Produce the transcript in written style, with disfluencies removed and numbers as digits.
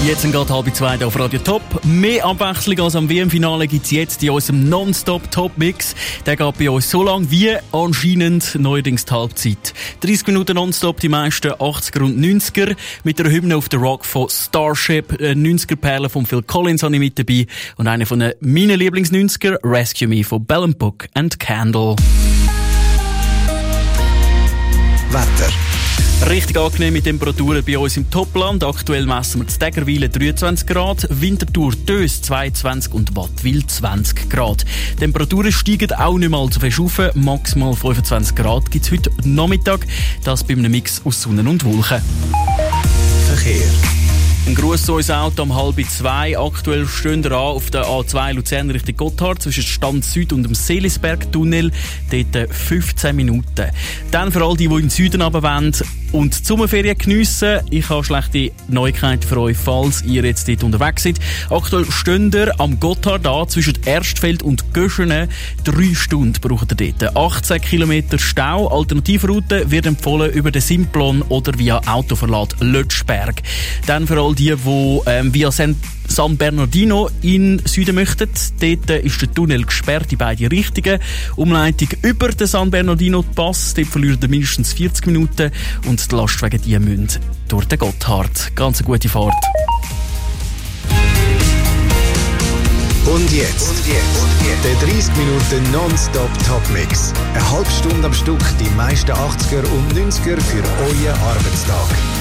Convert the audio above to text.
Jetzt sind gerade 1:30 auf Radio Top. Mehr Abwechslung als am WM-Finale gibt es jetzt in unserem Non-Stop-Top-Mix. Der geht bei uns so lang wie anscheinend neuerdings die Halbzeit. 30 Minuten Non-Stop, die meisten 80er und 90er. Mit der Hymne auf der Rock von Starship, 90er-Perle von Phil Collins habe ich mit dabei. Und eine von meinen Lieblings-90er, Rescue Me von Bell & Book and Candle. Wetter. Richtig angenehme Temperaturen bei uns im Topland. Aktuell messen wir in Dägerwilen 23 Grad, Winterthur Dös 22 und Wattwil 20 Grad. Die Temperaturen steigen auch nicht mal so fest auf. Maximal 25 Grad gibt es heute Nachmittag. Das bei einem Mix aus Sonne und Wolken. Verkehr. Ein Gruß zu uns Auto um 1:30. Aktuell stehen wir an auf der A2 Luzern Richtung Gotthard zwischen Stand Süd und dem Seelisberg-Tunnel. Dort 15 Minuten. Dann für all die in den Süden runter wollen und die Sommerferien geniessen. Ich habe schlechte Neuigkeiten für euch, falls ihr jetzt dort unterwegs seid. Aktuell stehen wir am Gotthard an zwischen Erstfeld und Göschenen. 3 Stunden braucht ihr dort. 18 Kilometer Stau. Alternativroute wird empfohlen über den Simplon oder via Autoverlad Lötschberg. Dann für all die via San Bernardino in Süden möchten. Dort ist der Tunnel gesperrt in beide Richtungen. Umleitung über den San Bernardino Pass. Dort verliert ihr mindestens 40 Minuten. Und die Lastwagen, die müssen durch den Gotthard. Ganz eine gute Fahrt. Und jetzt. Der 30 Minuten Non-Stop-Top-Mix. Eine halbe Stunde am Stück die meisten 80er und 90er für euren Arbeitstag.